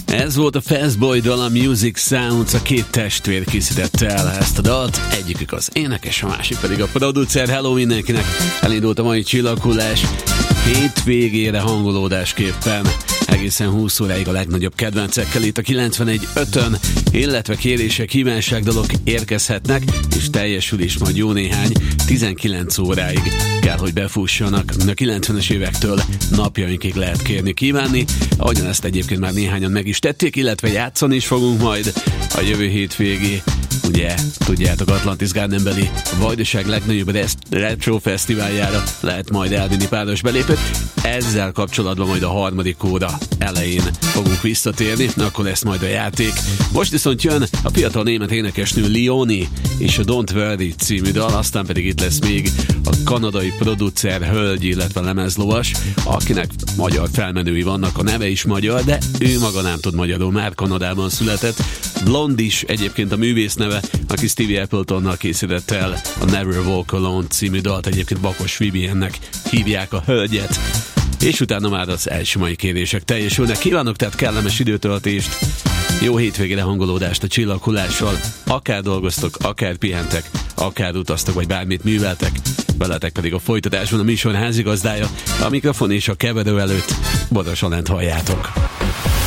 Ez volt a Fastboy dal, a Music Sounds, a két testvér készítette el ezt a dalt, egyikük az énekes, a másik pedig a producer. Hello mindenkinek, elindult a mai csillaghullás, hétvégére hangolódásképpen, egészen 20 óráig a legnagyobb kedvencekkel itt a 91.5-ön, illetve kérések, kívánság dalok érkezhetnek, és teljesül is majd jó néhány, 19 óráig kell, hogy befussanak. A 90-es évektől napjainkig lehet kérni, kívánni, ahogyan ezt egyébként már néhányan meg is tették, illetve játszani is fogunk majd a jövő hétvégi, ugye, tudjátok, Atlantis Gardenbeli Vajdaság legnagyobb retro fesztiváljára lehet majd elvinni páros belépőt. Ezzel kapcsolatban majd a harmadik óra elején fogunk visszatérni, akkor lesz majd a játék. Most viszont jön a fiatal német énekesnő Leonie és a Don't Worry című dal, aztán pedig itt lesz még a kanadai producer hölgy, illetve lemezlovas, akinek magyar felmenői vannak, a neve is magyar, de ő maga nem tud magyarul, már Kanadában született. Blondis egyébként a művész neve, aki Stevie Appletonnal készítette el a Never Walk Alone című dalt, egyébként Bakos Viviennek hívják a hölgyet. És utána már az első mai kérések teljesülnek. Kívánok tehát kellemes időtöltést, jó hétvégére hangolódást a csillaghullással, akár dolgoztok, akár pihentek, akár utaztok, vagy bármit műveltek, veletek pedig a folytatásban a műsor házigazdája, a mikrofon és a keverő előtt Boros Alent halljátok.